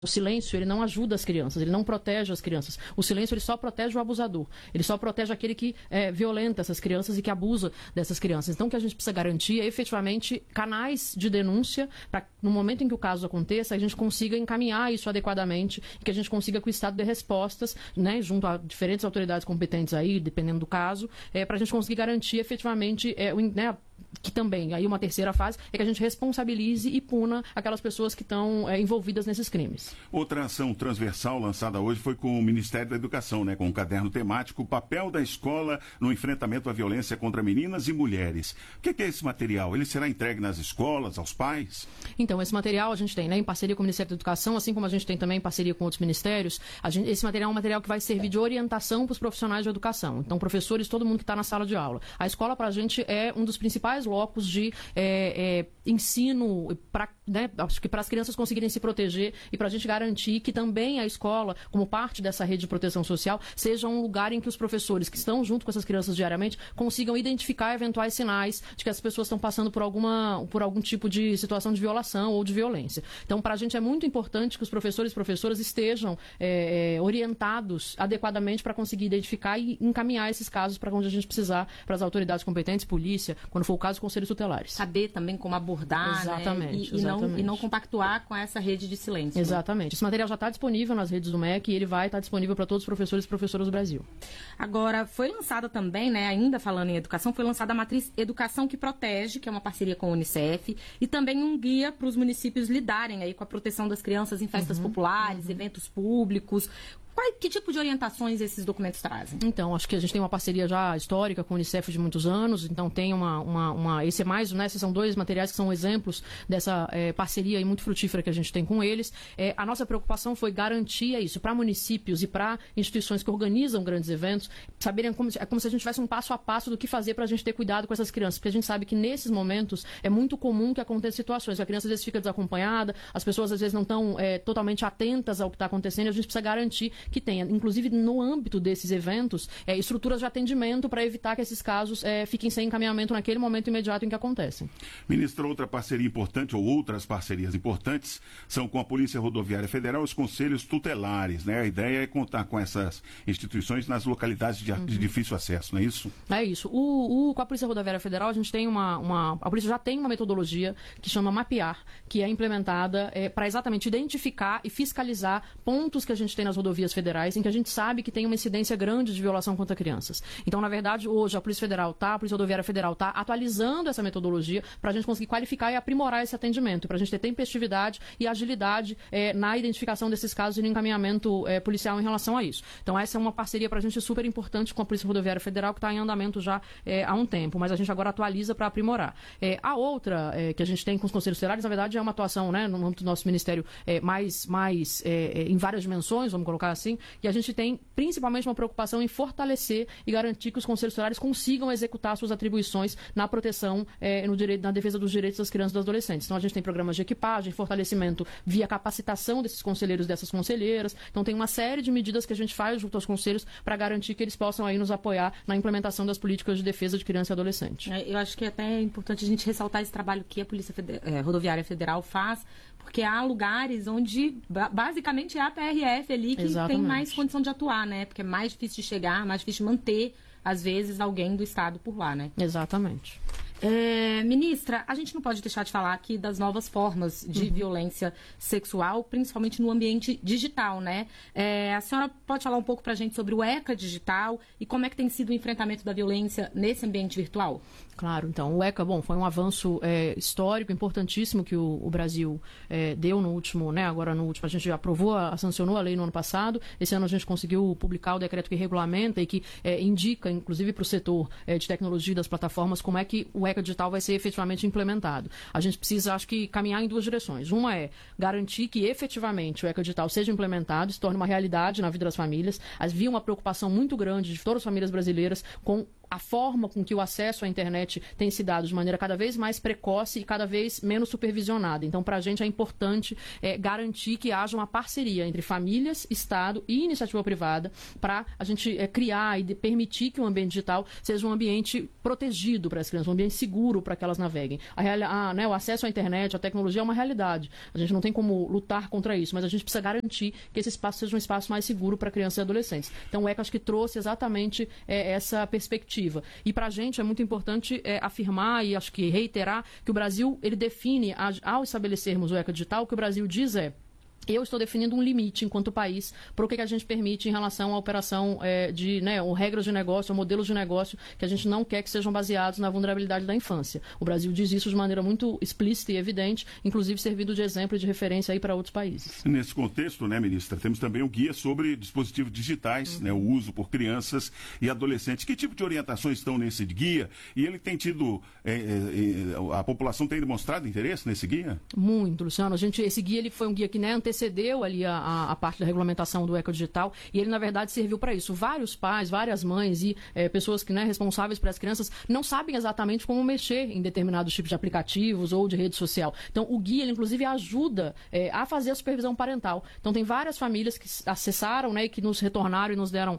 O silêncio, ele não ajuda as crianças, ele não protege as crianças. O silêncio, ele só protege o abusador. Ele só protege aquele que violenta essas crianças e que abusa dessas crianças. Então, o que a gente precisa garantir é, efetivamente, canais de denúncia para, no momento em que o caso aconteça, a gente consiga encaminhar isso adequadamente e que a gente consiga que o Estado dê respostas, né, junto a diferentes autoridades competentes aí, dependendo do caso, para a gente conseguir garantir, efetivamente, né, que também, aí uma terceira fase, é que a gente responsabilize e puna aquelas pessoas que estão envolvidas nesses crimes. Outra ação transversal lançada hoje foi com o Ministério da Educação, né, com um caderno temático, o papel da escola no enfrentamento à violência contra meninas e mulheres. O que é esse material? Ele será entregue nas escolas, aos pais? Então, esse material a gente tem, né, em parceria com o Ministério da Educação, assim como a gente tem também em parceria com outros ministérios. Esse material é um material que vai servir de orientação para os profissionais de educação. Então, professores, todo mundo que está na sala de aula. A escola, para a gente, é um dos principais locos de ensino, né, acho que para as crianças conseguirem se proteger e para a gente garantir que também a escola, como parte dessa rede de proteção social, seja um lugar em que os professores que estão junto com essas crianças diariamente consigam identificar eventuais sinais de que as pessoas estão passando por algum tipo de situação de violação ou de violência. Então, para a gente é muito importante que os professores e professoras estejam orientados adequadamente para conseguir identificar e encaminhar esses casos para onde a gente precisar, para as autoridades competentes, polícia, quando for o caso, conselhos tutelares. Saber também como abordar, exatamente, né? exatamente. E não compactuar com essa rede de silêncio. Exatamente. Né? Esse material já está disponível nas redes do MEC e ele vai estar disponível para todos os professores e professoras do Brasil. Agora, foi lançada também, né, ainda falando em educação, foi lançada a matriz Educação que Protege, que é uma parceria com a Unicef, e também um guia para os municípios lidarem aí com a proteção das crianças em festas populares, eventos públicos. Que tipo de orientações esses documentos trazem? Então, acho que a gente tem uma parceria já histórica com o Unicef de muitos anos, então tem esse é mais, né, esses são dois materiais que são exemplos dessa parceria aí muito frutífera que a gente tem com eles. A nossa preocupação foi garantir isso para municípios e para instituições que organizam grandes eventos, saberem como se a gente tivesse um passo a passo do que fazer para a gente ter cuidado com essas crianças, porque a gente sabe que nesses momentos é muito comum que aconteçam situações, que a criança às vezes fica desacompanhada, as pessoas às vezes não estão totalmente atentas ao que está acontecendo, e a gente precisa garantir que tenha, inclusive no âmbito desses eventos, estruturas de atendimento para evitar que esses casos fiquem sem encaminhamento naquele momento imediato em que acontecem. Ministra, outra parceria importante, ou outras parcerias importantes, são com a Polícia Rodoviária Federal e os conselhos tutelares, né? A ideia é contar com essas instituições nas localidades de difícil acesso, não é isso? É isso. Com a Polícia Rodoviária Federal, a gente tem a polícia já tem uma metodologia que chama Mapear, que é implementada para exatamente identificar e fiscalizar pontos que a gente tem nas rodovias federais em que a gente sabe que tem uma incidência grande de violação contra crianças. Então, na verdade, hoje a Polícia Rodoviária Federal está atualizando essa metodologia para a gente conseguir qualificar e aprimorar esse atendimento, para a gente ter tempestividade e agilidade na identificação desses casos e no encaminhamento policial em relação a isso. Então, essa é uma parceria para a gente super importante com a Polícia Rodoviária Federal, que está em andamento já há um tempo, mas a gente agora atualiza para aprimorar. A outra que a gente tem com os conselhos tutelares, na verdade, é uma atuação, né, no âmbito do nosso ministério mais em várias dimensões, vamos colocar assim, e a gente tem principalmente uma preocupação em fortalecer e garantir que os conselhos tutelares consigam executar suas atribuições na proteção, na defesa dos direitos das crianças e dos adolescentes. Então, a gente tem programas de equipagem, fortalecimento via capacitação desses conselheiros e dessas conselheiras. Então, tem uma série de medidas que a gente faz junto aos conselhos para garantir que eles possam aí nos apoiar na implementação das políticas de defesa de criança e adolescente. Eu acho que até é importante a gente ressaltar esse trabalho que a Polícia Rodoviária Federal faz, porque há lugares onde basicamente é a PRF ali que tem mais condição de atuar, né? Porque é mais difícil de chegar, mais difícil de manter, às vezes, alguém do Estado por lá, né? Exatamente. Ministra, a gente não pode deixar de falar aqui das novas formas de violência sexual, principalmente no ambiente digital, né? A senhora pode falar um pouco pra gente sobre o ECA digital e como é que tem sido o enfrentamento da violência nesse ambiente virtual? Claro, então, o ECA, foi um avanço histórico, importantíssimo que o Brasil deu no último, né, agora no último, a gente já aprovou, sancionou a lei no ano passado, esse ano a gente conseguiu publicar o decreto que regulamenta e que indica, inclusive para o setor de tecnologia das plataformas, como é que o ECA digital vai ser efetivamente implementado. A gente precisa, acho que, caminhar em duas direções. Uma é garantir que efetivamente o ECA digital seja implementado, se torne uma realidade na vida das famílias. Havia uma preocupação muito grande de todas as famílias brasileiras com a forma com que o acesso à internet tem se dado de maneira cada vez mais precoce e cada vez menos supervisionada. Então, para a gente é importante garantir que haja uma parceria entre famílias, Estado e iniciativa privada para a gente criar e permitir que o ambiente digital seja um ambiente protegido para as crianças, um ambiente seguro para que elas naveguem. O acesso à internet, à tecnologia é uma realidade. A gente não tem como lutar contra isso, mas a gente precisa garantir que esse espaço seja um espaço mais seguro para crianças e adolescentes. Então, o ECA acho que trouxe exatamente essa perspectiva. E para a gente é muito importante afirmar e acho que reiterar que o Brasil, ele define, ao estabelecermos o ECA digital, o que o Brasil diz eu estou definindo um limite enquanto país para o que a gente permite em relação à operação ou regras de negócio, ou modelos de negócio que a gente não quer que sejam baseados na vulnerabilidade da infância. O Brasil diz isso de maneira muito explícita e evidente, inclusive servindo de exemplo e de referência aí para outros países. Nesse contexto, ministra, temos também um guia sobre dispositivos digitais, o uso por crianças e adolescentes. Que tipo de orientações estão nesse guia? E ele tem tido, a população tem demonstrado interesse nesse guia? Muito, Luciano. Esse guia ele foi um guia que antecedeu ali a parte da regulamentação do ECA digital e ele, na verdade, serviu para isso. Vários pais, várias mães e pessoas que responsáveis para as crianças não sabem exatamente como mexer em determinados tipos de aplicativos ou de rede social. Então, o guia, ele, inclusive, ajuda a fazer a supervisão parental. Então, tem várias famílias que acessaram e que nos retornaram e nos deram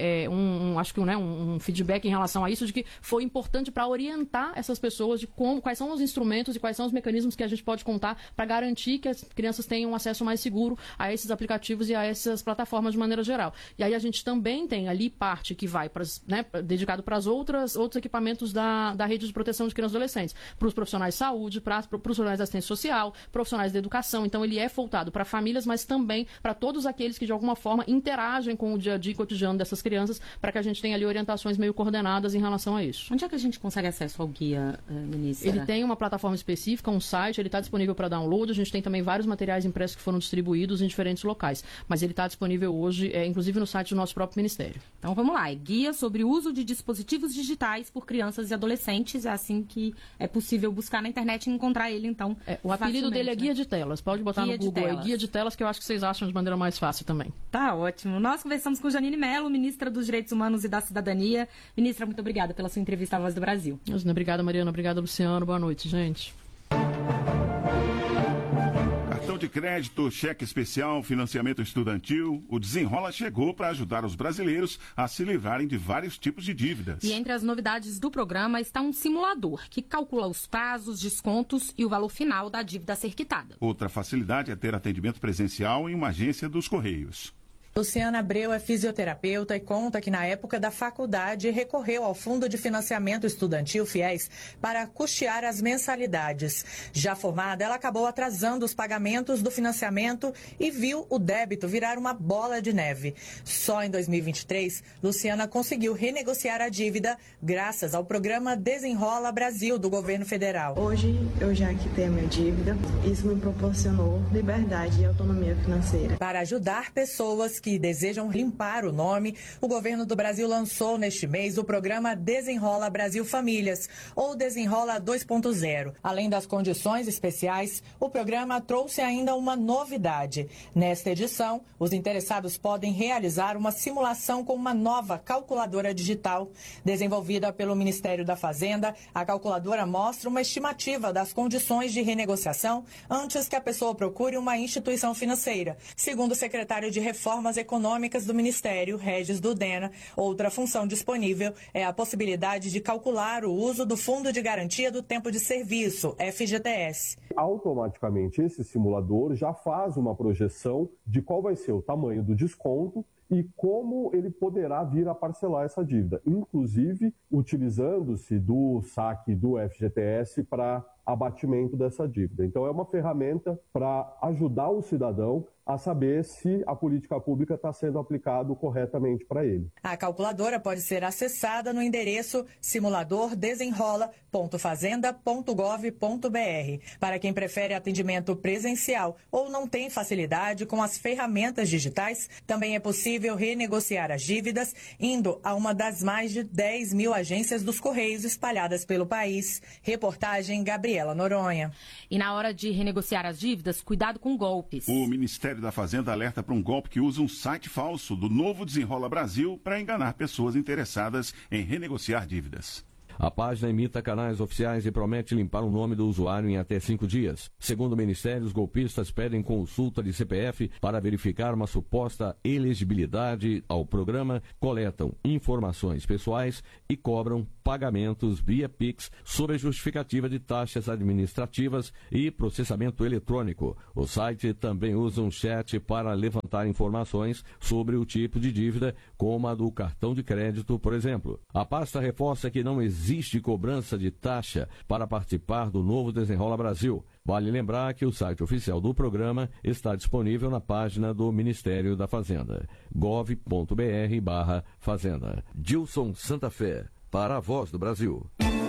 um feedback em relação a isso, de que foi importante para orientar essas pessoas de quais são os instrumentos e quais são os mecanismos que a gente pode contar para garantir que as crianças tenham um acesso mais seguro a esses aplicativos e a essas plataformas de maneira geral. E aí a gente também tem ali parte que vai dedicado para outros equipamentos da rede de proteção de crianças e adolescentes, para os profissionais de saúde, para os profissionais de assistência social, profissionais de educação. Então ele é voltado para famílias, mas também para todos aqueles que de alguma forma interagem com o dia a dia cotidiano dessas crianças, para que a gente tenha ali orientações meio coordenadas em relação a isso. Onde é que a gente consegue acesso ao guia, ministra? Ele tem uma plataforma específica, um site, ele está disponível para download, a gente tem também vários materiais impressos que foram distribuídos em diferentes locais. Mas ele está disponível hoje, inclusive no site do nosso próprio Ministério. Então vamos lá, guia sobre o uso de dispositivos digitais por crianças e adolescentes, é assim que é possível buscar na internet e encontrar ele, então. O apelido dele é Guia de Telas, pode botar no Google, Guia de Telas, que eu acho que vocês acham de maneira mais fácil também. Tá ótimo. Nós conversamos com Janine Mello, ministra dos Direitos Humanos e da Cidadania. Ministra, muito obrigada pela sua entrevista à Voz do Brasil. Obrigada, Mariana, obrigada, Luciano, boa noite, gente. Cartão de crédito, cheque especial, financiamento estudantil, o Desenrola chegou para ajudar os brasileiros a se livrarem de vários tipos de dívidas. E entre as novidades do programa está um simulador que calcula os prazos, descontos e o valor final da dívida a ser quitada. Outra facilidade é ter atendimento presencial em uma agência dos Correios. Luciana Abreu é fisioterapeuta e conta que na época da faculdade recorreu ao Fundo de Financiamento Estudantil FIES para custear as mensalidades. Já formada, ela acabou atrasando os pagamentos do financiamento e viu o débito virar uma bola de neve. Só em 2023, Luciana conseguiu renegociar a dívida graças ao programa Desenrola Brasil do governo federal. Hoje eu já quitei a minha dívida. Isso me proporcionou liberdade e autonomia financeira. Para ajudar pessoas que desejam limpar o nome, o governo do Brasil lançou neste mês o programa Desenrola Brasil Famílias, ou Desenrola 2.0. Além das condições especiais, o programa trouxe ainda uma novidade. Nesta edição, os interessados podem realizar uma simulação com uma nova calculadora digital. Desenvolvida pelo Ministério da Fazenda, a calculadora mostra uma estimativa das condições de renegociação antes que a pessoa procure uma instituição financeira. Segundo o secretário de Reformas Econômicas do Ministério, Regis Dudena, outra função disponível é a possibilidade de calcular o uso do Fundo de Garantia do Tempo de Serviço, FGTS. Automaticamente, esse simulador já faz uma projeção de qual vai ser o tamanho do desconto e como ele poderá vir a parcelar essa dívida, inclusive utilizando-se do saque do FGTS para abatimento dessa dívida. Então, é uma ferramenta para ajudar o cidadão a saber se a política pública está sendo aplicada corretamente para ele. A calculadora pode ser acessada no endereço simuladordesenrola.fazenda.gov.br. Para quem prefere atendimento presencial ou não tem facilidade com as ferramentas digitais, também é possível renegociar as dívidas indo a uma das mais de 10 mil agências dos Correios espalhadas pelo país. Reportagem Gabriela Noronha. E na hora de renegociar as dívidas, cuidado com golpes. O Ministério Ministério da Fazenda alerta para um golpe que usa um site falso do Novo Desenrola Brasil para enganar pessoas interessadas em renegociar dívidas. A página imita canais oficiais e promete limpar o nome do usuário em até 5 dias. Segundo o Ministério, os golpistas pedem consulta de CPF para verificar uma suposta elegibilidade ao programa, coletam informações pessoais e cobram pagamentos via Pix sob a justificativa de taxas administrativas e processamento eletrônico. O site também usa um chat para levantar informações sobre o tipo de dívida, como a do cartão de crédito, por exemplo. A pasta reforça que não existe cobrança de taxa para participar do Novo Desenrola Brasil. Vale lembrar que o site oficial do programa está disponível na página do Ministério da Fazenda, gov.br/fazenda. Gilson Santa Fé, para a Voz do Brasil.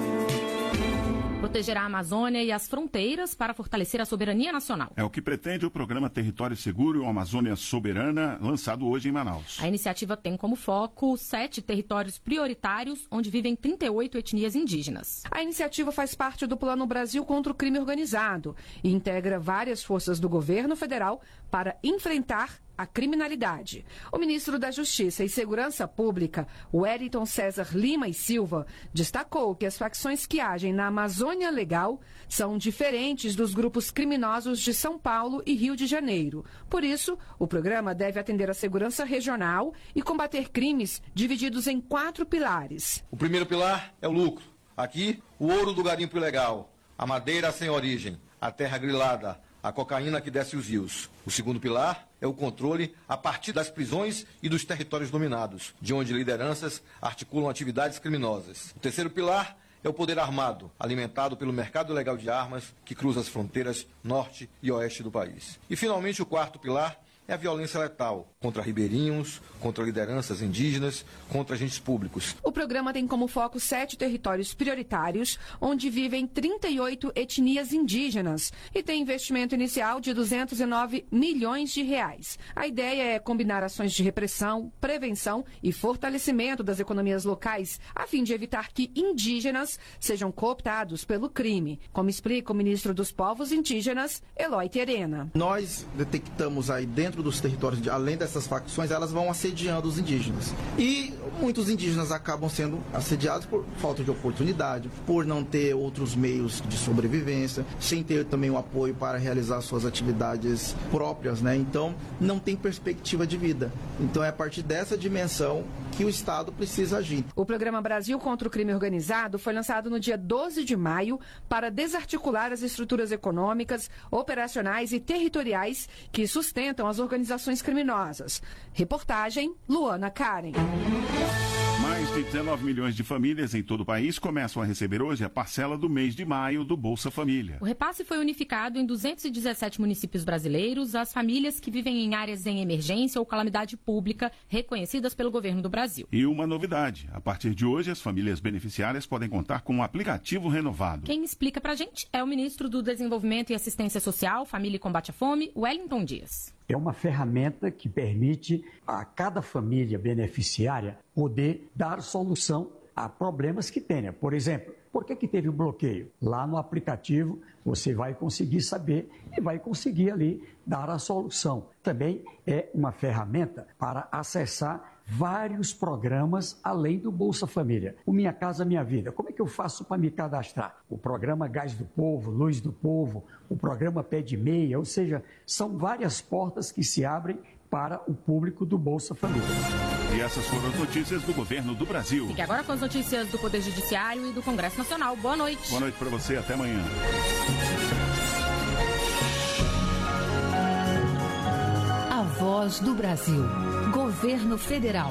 Protegerá a Amazônia e as fronteiras para fortalecer a soberania nacional. É o que pretende o programa Território Seguro e Amazônia Soberana, lançado hoje em Manaus. A iniciativa tem como foco 7 territórios prioritários, onde vivem 38 etnias indígenas. A iniciativa faz parte do Plano Brasil contra o Crime Organizado e integra várias forças do governo federal para enfrentar a criminalidade. O ministro da Justiça e Segurança Pública, Wellington César Lima e Silva, destacou que as facções que agem na Amazônia Legal são diferentes dos grupos criminosos de São Paulo e Rio de Janeiro. Por isso, o programa deve atender a segurança regional e combater crimes divididos em 4 pilares. O primeiro pilar é o lucro. Aqui, o ouro do garimpo ilegal, a madeira sem origem, a terra grilada, a cocaína que desce os rios. O segundo pilar é o controle a partir das prisões e dos territórios dominados, de onde lideranças articulam atividades criminosas. O terceiro pilar é o poder armado, alimentado pelo mercado ilegal de armas que cruza as fronteiras norte e oeste do país. E, finalmente, o quarto pilar é a violência letal contra ribeirinhos, contra lideranças indígenas, contra agentes públicos. O programa tem como foco 7 territórios prioritários, onde vivem 38 etnias indígenas e tem investimento inicial de 209 milhões de reais. A ideia é combinar ações de repressão, prevenção e fortalecimento das economias locais, a fim de evitar que indígenas sejam cooptados pelo crime, como explica o ministro dos Povos Indígenas, Eloy Terena. Nós detectamos aí dentro dos territórios, além dessas facções, elas vão assediando os indígenas. E muitos indígenas acabam sendo assediados por falta de oportunidade, por não ter outros meios de sobrevivência, sem ter também o apoio para realizar suas atividades próprias, né? Então, não tem perspectiva de vida. Então, é a partir dessa dimensão que o Estado precisa agir. O programa Brasil contra o Crime Organizado foi lançado no dia 12 de maio para desarticular as estruturas econômicas, operacionais e territoriais que sustentam as organizações criminosas. Reportagem, Luana Karen. Mais de 19 milhões de famílias em todo o país começam a receber hoje a parcela do mês de maio do Bolsa Família. O repasse foi unificado em 217 municípios brasileiros às famílias que vivem em áreas em emergência ou calamidade pública reconhecidas pelo governo do Brasil. E uma novidade, a partir de hoje as famílias beneficiárias podem contar com um aplicativo renovado. Quem explica pra gente é o ministro do Desenvolvimento e Assistência Social, Família e Combate à Fome, Wellington Dias. É uma ferramenta que permite a cada família beneficiária poder dar solução a problemas que tenha. Por exemplo, por que teve um bloqueio? Lá no aplicativo você vai conseguir saber e vai conseguir ali dar a solução. Também é uma ferramenta para acessar vários programas além do Bolsa Família. O Minha Casa Minha Vida, como é que eu faço para me cadastrar? O programa Gás do Povo, Luz do Povo, o programa Pé de Meia, ou seja, são várias portas que se abrem para o público do Bolsa Família. E essas foram as notícias do governo do Brasil. Fique agora com as notícias do Poder Judiciário e do Congresso Nacional. Boa noite. Boa noite para você, até amanhã. A Voz do Brasil. Governo Federal.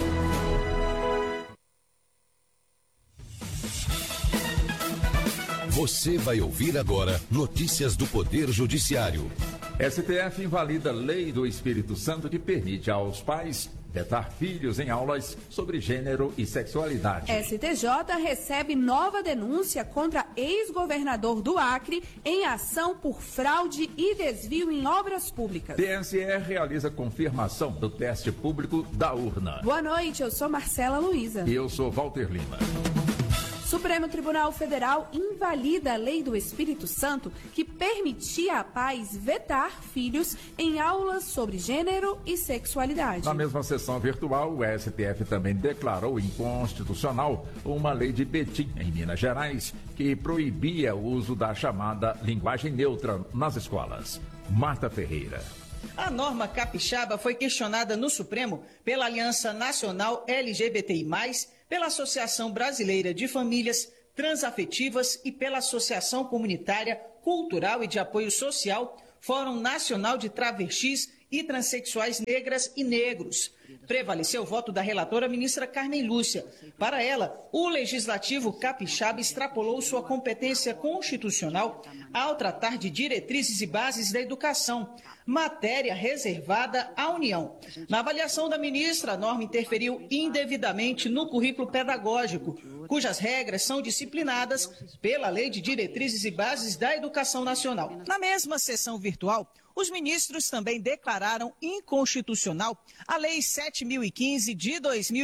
Você vai ouvir agora notícias do Poder Judiciário. STF invalida lei do Espírito Santo que permite aos pais vetar filhos em aulas sobre gênero e sexualidade. STJ recebe nova denúncia contra ex-governador do Acre em ação por fraude e desvio em obras públicas. TSE realiza confirmação do teste público da urna. Boa noite, eu sou Marcela Luiza. E eu sou Walter Lima. Supremo Tribunal Federal invalida a lei do Espírito Santo que permitia a pais vetar filhos em aulas sobre gênero e sexualidade. Na mesma sessão virtual, o STF também declarou inconstitucional uma lei de Betim, em Minas Gerais, que proibia o uso da chamada linguagem neutra nas escolas. Marta Ferreira. A norma capixaba foi questionada no Supremo pela Aliança Nacional LGBTI+, pela Associação Brasileira de Famílias Transafetivas e pela Associação Comunitária, Cultural e de Apoio Social, Fórum Nacional de Travestis e Transsexuais Negras e Negros. Prevaleceu o voto da relatora ministra Carmen Lúcia. Para ela, o Legislativo capixaba extrapolou sua competência constitucional ao tratar de diretrizes e bases da educação, matéria reservada à União. Na avaliação da ministra, a norma interferiu indevidamente no currículo pedagógico, cujas regras são disciplinadas pela Lei de Diretrizes e Bases da Educação Nacional. Na mesma sessão virtual, os ministros também declararam inconstitucional a Lei 7.015 de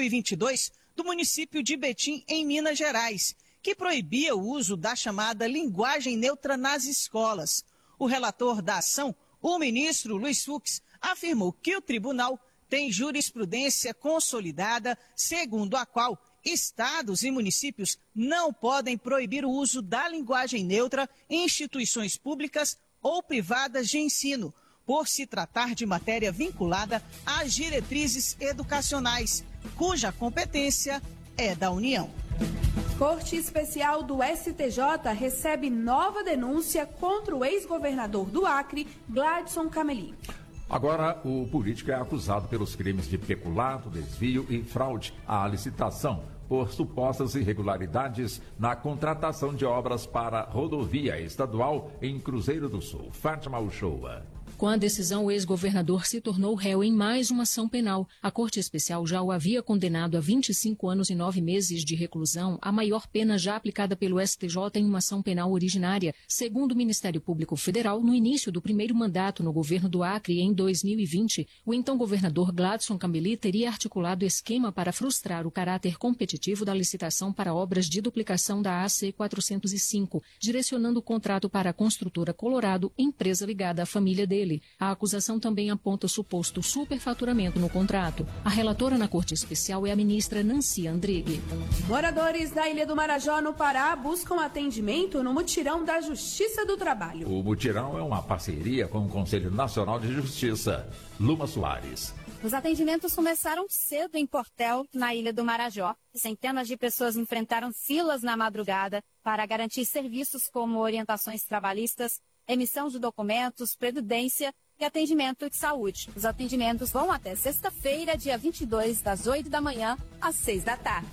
2022 do município de Betim, em Minas Gerais, que proibia o uso da chamada linguagem neutra nas escolas. O relator da ação, o ministro Luiz Fux, afirmou que o tribunal tem jurisprudência consolidada, segundo a qual estados e municípios não podem proibir o uso da linguagem neutra em instituições públicas ou privadas de ensino, por se tratar de matéria vinculada às diretrizes educacionais, cuja competência é da União. Corte Especial do STJ recebe nova denúncia contra o ex-governador do Acre, Gladson Camelim. Agora, o político é acusado pelos crimes de peculato, desvio e fraude à licitação por supostas irregularidades na contratação de obras para rodovia estadual em Cruzeiro do Sul. Fátima Uchoa. Com a decisão, o ex-governador se tornou réu em mais uma ação penal. A Corte Especial já o havia condenado a 25 anos e 9 meses de reclusão, a maior pena já aplicada pelo STJ em uma ação penal originária. Segundo o Ministério Público Federal, no início do primeiro mandato no governo do Acre, em 2020, o então governador Gladson Camelim teria articulado esquema para frustrar o caráter competitivo da licitação para obras de duplicação da AC 405, direcionando o contrato para a construtora Colorado, empresa ligada à família dele. A acusação também aponta suposto superfaturamento no contrato. A relatora na Corte Especial é a ministra Nancy Andrighi. Moradores da Ilha do Marajó, no Pará, buscam atendimento no mutirão da Justiça do Trabalho. O mutirão é uma parceria com o Conselho Nacional de Justiça. Luma Soares. Os atendimentos começaram cedo em Portel, na Ilha do Marajó. Centenas de pessoas enfrentaram filas na madrugada para garantir serviços como orientações trabalhistas, emissão de documentos, previdência e atendimento de saúde. Os atendimentos vão até sexta-feira, dia 22, das 8 da manhã às 6 da tarde.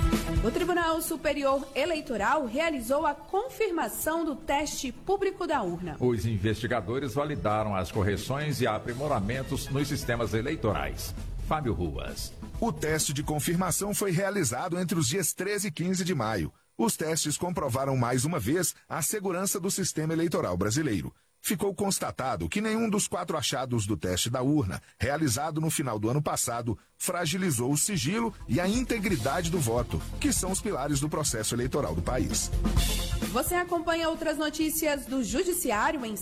O Tribunal Superior Eleitoral realizou a confirmação do teste público da urna. Os investigadores validaram as correções e aprimoramentos nos sistemas eleitorais. Fábio Ruas. O teste de confirmação foi realizado entre os dias 13 e 15 de maio. Os testes comprovaram mais uma vez a segurança do sistema eleitoral brasileiro. Ficou constatado que nenhum dos 4 achados do teste da urna, realizado no final do ano passado, fragilizou o sigilo e a integridade do voto, que são os pilares do processo eleitoral do país. Você acompanha outras notícias do Judiciário em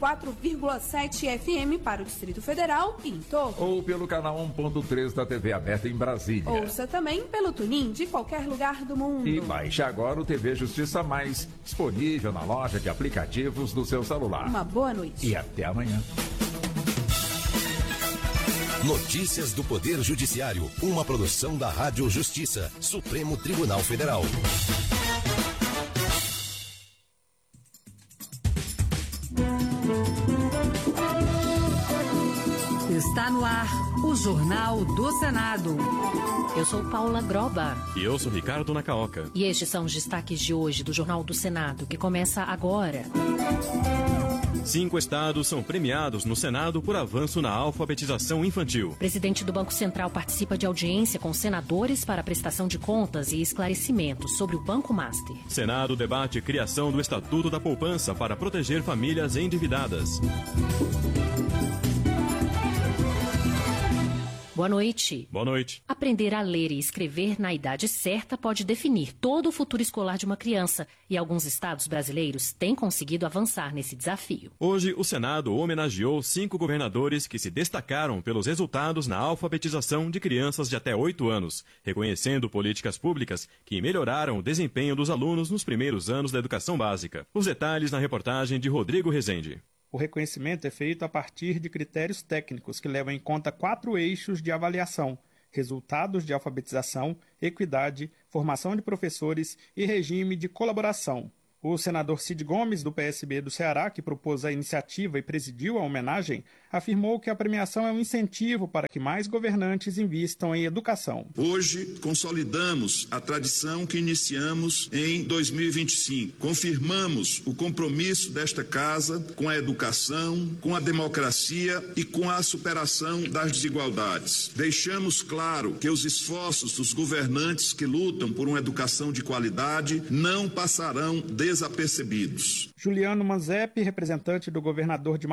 104,7 FM para o Distrito Federal e em torno. Ou pelo canal 1.3 da TV aberta em Brasília. Ouça também pelo Tunin de qualquer lugar do mundo. E baixe agora o TV Justiça Mais, disponível na loja de aplicativos do seu celular. Uma boa noite. E até amanhã. Notícias do Poder Judiciário, uma produção da Rádio Justiça, Supremo Tribunal Federal. Está no ar o Jornal do Senado. Eu sou Paula Groba. E eu sou Ricardo Nacaoca. E estes são os destaques de hoje do Jornal do Senado, que começa agora. 5 estados são premiados no Senado por avanço na alfabetização infantil. Presidente do Banco Central participa de audiência com senadores para prestação de contas e esclarecimentos sobre o Banco Master. Senado debate criação do Estatuto da Poupança para proteger famílias endividadas. Boa noite. Boa noite. Aprender a ler e escrever na idade certa pode definir todo o futuro escolar de uma criança, e alguns estados brasileiros têm conseguido avançar nesse desafio. Hoje, o Senado homenageou 5 governadores que se destacaram pelos resultados na alfabetização de crianças de até 8 anos, reconhecendo políticas públicas que melhoraram o desempenho dos alunos nos primeiros anos da educação básica. Os detalhes na reportagem de Rodrigo Rezende. O reconhecimento é feito a partir de critérios técnicos que levam em conta 4 eixos de avaliação: resultados de alfabetização, equidade, formação de professores e regime de colaboração. O senador Cid Gomes, do PSB do Ceará, que propôs a iniciativa e presidiu a homenagem, afirmou que a premiação é um incentivo para que mais governantes invistam em educação. Hoje, consolidamos a tradição que iniciamos em 2025. Confirmamos o compromisso desta casa com a educação, com a democracia e com a superação das desigualdades. Deixamos claro que os esforços dos governantes que lutam por uma educação de qualidade não passarão desapercebidos. Juliano Manzepi, representante do governador de